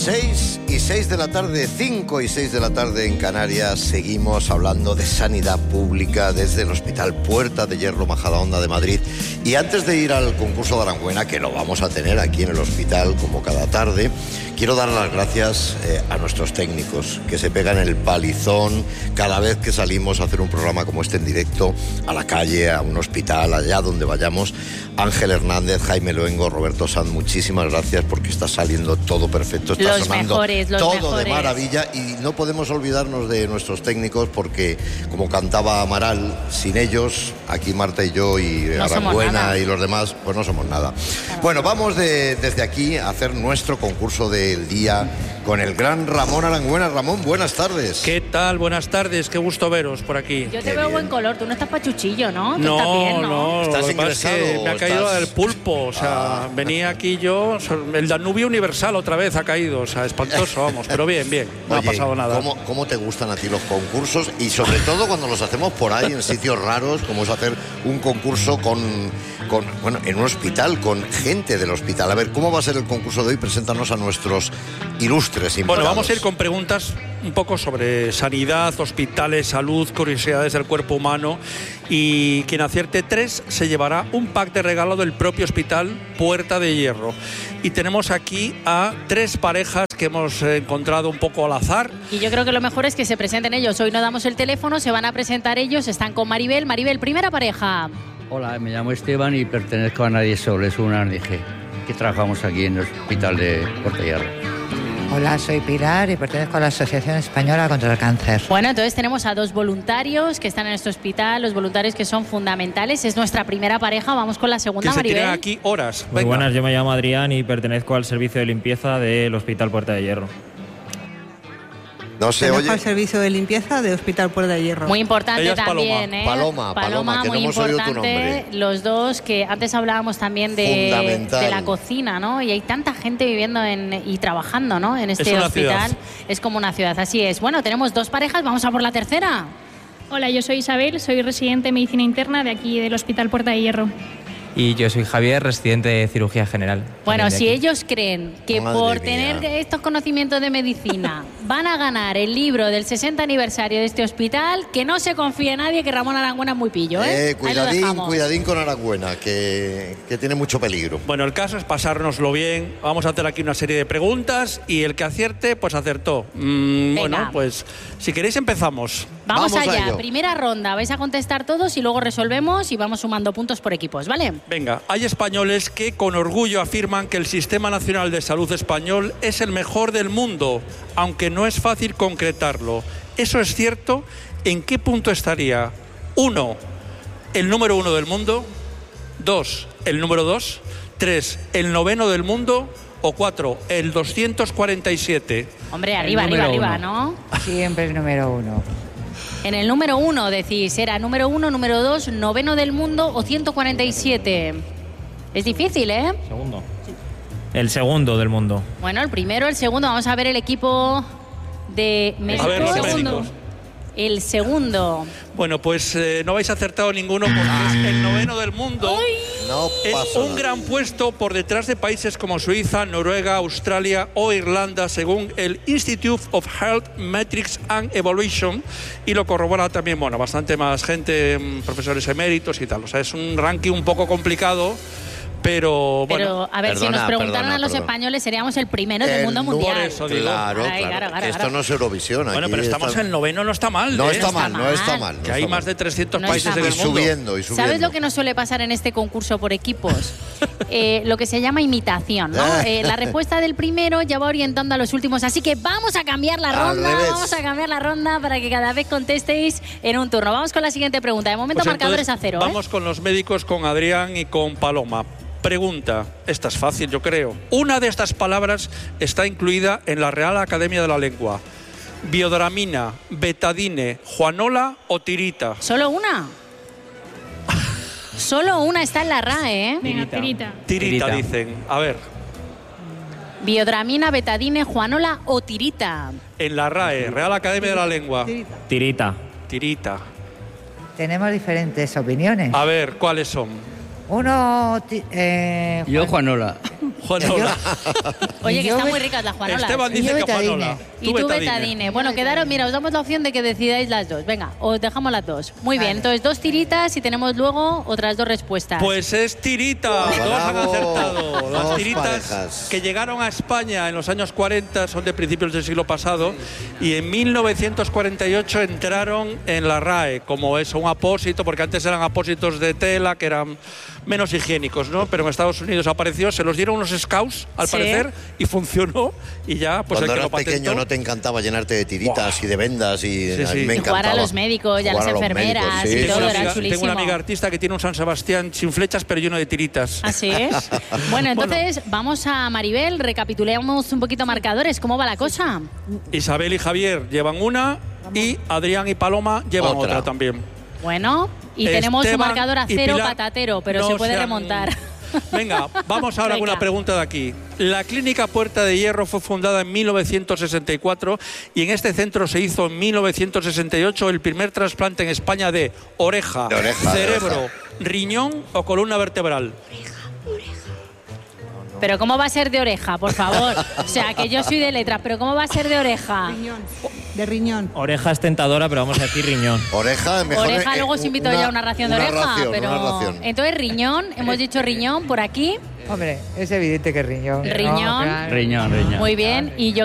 6 y 6 de la tarde, 5 y 6 de la tarde en Canarias. Seguimos hablando de sanidad pública desde el Hospital Puerta de Hierro Majadahonda de Madrid. Y antes de ir al concurso de Aranguena, que lo vamos a tener aquí en el hospital como cada tarde, quiero dar las gracias a nuestros técnicos que se pegan el palizón cada vez que salimos a hacer un programa como este en directo, a la calle, a un hospital, allá donde vayamos. Ángel Hernández, Jaime Luengo, Roberto Sanz, muchísimas gracias porque está saliendo todo perfecto, está sonando todo de maravilla, y no podemos olvidarnos de nuestros técnicos porque, como cantaba Amaral, sin ellos, aquí Marta y yo y no Aranguena y los demás, pues no somos nada. Bueno, vamos desde aquí a hacer nuestro concurso del día con el gran Ramón Aranguena. Ramón, buenas tardes. ¿Qué tal? Buenas tardes, qué gusto veros por aquí. Yo te veo buen color, tú no estás pachuchillo, ¿no? No, estás bien, ¿no? ¿Estás lo que pasa es que ingresado? me ha caído el pulpo, o sea, venía aquí yo, el Danubio Universal otra vez ha caído, o sea, espantoso, vamos, pero bien, no ha pasado nada. ¿Cómo te gustan a ti los concursos? Y sobre todo cuando los hacemos por ahí, en sitios raros, como es hacer un concurso bueno, en un hospital, con gente del hospital. A ver, ¿cómo va a ser el concurso de hoy? Preséntanos a nuestros ilustres invitados. Bueno, vamos a ir con preguntas un poco sobre sanidad, hospitales, salud, curiosidades del cuerpo humano, y quien acierte 3 se llevará un pack de regalo del propio Hospital Puerta de Hierro. Y tenemos aquí a 3 parejas que hemos encontrado un poco al azar. Y yo creo que lo mejor es que se presenten ellos. Hoy no damos el teléfono, se van a presentar ellos, están con Maribel. Maribel, primera pareja. Hola, me llamo Esteban y pertenezco a Nadie Sol, es una ONG que trabajamos aquí en el Hospital de Puerta de Hierro. Hola, soy Pilar y pertenezco a la Asociación Española contra el Cáncer. Bueno, entonces tenemos a 2 voluntarios que están en este hospital, los voluntarios que son fundamentales. Es nuestra primera pareja, vamos con la segunda, que Maribel. Se tiran aquí horas. Muy buenas, yo me llamo Adrián y pertenezco al servicio de limpieza del Hospital Puerta de Hierro. No se oye. Al servicio de limpieza de Hospital Puerta de Hierro. Muy importante Ella es también, Paloma, que muy no hemos oído tu importante. nombre. Los dos, que antes hablábamos también de la cocina, ¿no? Y hay tanta gente viviendo y trabajando, ¿no? En este hospital. Ciudad. Es como una ciudad, así es. Bueno, tenemos 2 parejas, vamos a por la tercera. Hola, yo soy Isabel, soy residente de medicina interna de aquí del Hospital Puerta de Hierro. Y yo soy Javier, residente de cirugía general. Bueno, si ellos creen que Madre por mía. tener estos conocimientos de medicina van a ganar el libro del 60 aniversario de este hospital, que no se confíe nadie, que Ramón Aranguena es muy pillo, ¿eh? Cuidadín con Aranguena, que tiene mucho peligro. Bueno, el caso es pasárnoslo bien. Vamos a hacer aquí una serie de preguntas y el que acierte, pues acertó. Bueno, pues si queréis empezamos. Vamos Vamos a allá, ello. primera ronda. Vais a contestar todos y luego resolvemos y vamos sumando puntos por equipos, ¿vale? Venga, hay españoles que con orgullo afirman que el Sistema Nacional de Salud español es el mejor del mundo, aunque no es fácil concretarlo. ¿Eso es cierto? ¿En qué punto estaría? 1, el número 1 del mundo. 2, el número 2. 3, el 9º del mundo. O 4, el 247. Hombre, arriba, ¿no? Siempre el número 1. En el número 1 decís, ¿era número 1, número 2, 9º del mundo o 147? Es difícil, ¿eh? Segundo. El segundo del mundo. Bueno, el primero, el segundo. Vamos a ver el equipo de México. A ver, los médicos. El segundo. Bueno, pues no habéis acertado ninguno porque es el 9º del mundo. No Es pasa un nada. gran puesto por detrás de países como Suiza, Noruega, Australia o Irlanda, según el Institute of Health Metrics and Evaluation, y lo corrobora también, bueno, bastante más gente, profesores eméritos y tal. O sea, es un ranking un poco complicado, pero bueno. Pero, a ver, si nos preguntaran a los españoles, seríamos el primero del mundo mundial. Por eso digo. Claro, Ay, claro. claro. Esto no es Eurovisión. Bueno, aquí pero estamos en el 9º, no está mal. No ¿eh? está mal. Que hay más de 300 No países está en el mal. mundo. Subiendo. ¿Sabes lo que nos suele pasar en este concurso por equipos? Lo que se llama imitación, ¿no? La respuesta del primero ya va orientando a los últimos, así que vamos a cambiar la Al ronda. revés. Vamos a cambiar la ronda para que cada vez contestéis en un turno. Vamos con la siguiente pregunta. De momento, Pues marcadores entonces, a 0. Vamos con los médicos, con Adrián y con Paloma. Pregunta, esta es fácil, yo creo. Una de estas palabras está incluida en la Real Academia de la Lengua. Biodramina, betadine, juanola o tirita. ¿Solo una? Solo una está en la RAE, ¿eh? Venga, tirita. Tirita, dicen. A ver, Biodramina, betadine, juanola o tirita. en la RAE, Real Academia de la Lengua. Tirita. Tirita. Tenemos diferentes opiniones. A ver, ¿cuáles son? Uno... Yo, Juanola. Juanola. Oye, Y que yo están be- muy ricas las juanolas. Esteban dice yo que betadine. Juanola. Y tú betadine. Bueno, quedaros, mira, os damos la opción de que decidáis las dos. Venga, os dejamos las dos. Muy bien, Vale. entonces 2 tiritas y tenemos luego otras 2 respuestas. Pues es tirita, Bravo. todos han acertado. Las Dos tiritas parejas. que llegaron a España en los años 40 son de principios del siglo pasado y en 1948 entraron en la RAE como es un apósito, porque antes eran apósitos de tela que eran menos higiénicos, ¿no? Pero en Estados Unidos apareció, se los dieron unos scouts al Sí. parecer y funcionó y ya pues Cuando el que eras lo patentó. pequeño no te encantaba llenarte de tiritas y de vendas y Sí, a mí sí. me Y encantaba. jugar a los médicos y a las Jugar los enfermeras médicos, y sí, todo, sí, era sí. Tengo chulísimo. una amiga artista que tiene un San Sebastián sin flechas pero lleno de tiritas. Así es. Bueno, entonces vamos a Maribel, recapitulemos un poquito marcadores. ¿Cómo va la cosa? Isabel y Javier llevan una y Adrián y Paloma llevan Otra. otra también. Bueno, y tenemos un Esteban marcador a y 0 Pilar patatero, pero no se puede se han- remontar. Venga, vamos ahora con Venga. una pregunta de aquí. La Clínica Puerta de Hierro fue fundada en 1964 y en este centro se hizo en 1968 el primer trasplante en España de oreja, De oreja, de cerebro, oreja. riñón o columna vertebral. Pero ¿cómo va a ser de oreja, por favor? O sea, que yo soy de letras, pero ¿cómo va a ser de oreja? Riñón. De riñón. Oreja es tentadora, pero vamos a decir riñón. Oreja, mejor. Oreja, luego os invito ya a una ración de oreja, ración, pero una ración. entonces riñón, hemos dicho riñón por aquí, Hombre, es evidente que riñón. ¿no? Riñón. Claro. Riñón. muy bien, y yo